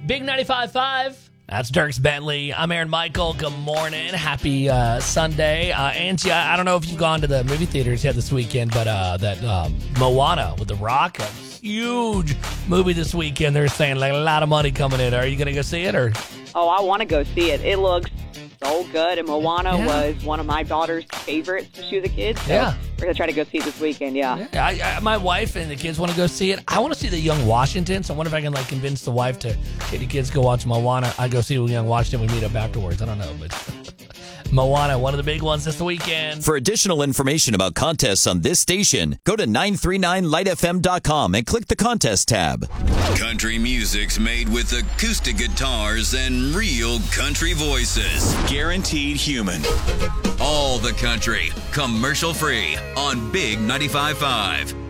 Big 95.5. That's Dirks Bentley. I'm Aaron Michael. Good morning. Happy Sunday. Angie, I don't know if you've gone to the movie theaters yet this weekend, but that Moana with The Rock, a huge movie this weekend. They're saying like a lot of money coming in. Are you going to go see it? Or? Oh, I want to go see it. It looks so good. And Moana was one of my daughter's favorites to show the kids. So we're going to try to go see it this weekend, My wife and the kids want to go see it. I want to see the Young Washington, so I wonder if I can convince the wife to get the kids to go watch Moana. I go see Young Washington. We meet up afterwards. I don't know, but Moana, one of the big ones this weekend. For additional information about contests on this station, go to 939lightfm.com and click the contest tab. Country music's made with acoustic guitars and real country voices. Guaranteed human. All the country, commercial free on Big 95.5.